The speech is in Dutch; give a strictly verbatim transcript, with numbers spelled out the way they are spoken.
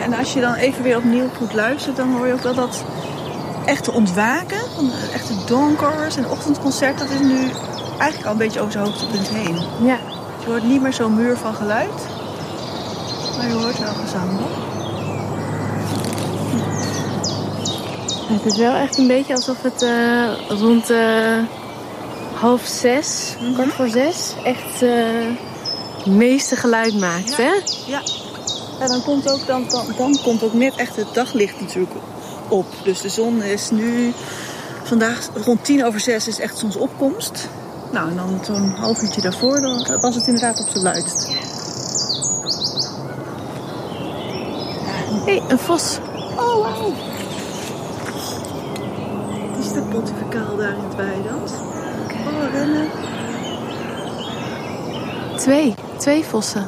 en als je dan even weer opnieuw goed luistert, dan hoor je ook wel dat echte ontwaken, van echte donkers en ochtendconcert, dat is nu eigenlijk al een beetje over zijn hoogtepunt heen. Ja. Je hoort niet meer zo'n muur van geluid, maar je hoort wel gezang. Het is wel echt een beetje alsof het uh, rond uh, half zes, mm-hmm. kwart voor zes, echt uh, het meeste geluid maakt, ja. hè? Ja. Ja, dan komt ook, dan, dan, dan komt ook net echt het daglicht natuurlijk op. Dus de zon is nu, vandaag rond tien over zes is echt zonsopkomst. Nou, en dan zo'n half uurtje daarvoor, dan was het inderdaad op zijn luidst. Hé, hey, een vos. Oh, wauw. Die is de pontificaal daar in het weiland. Oh, rennen. Twee, twee vossen.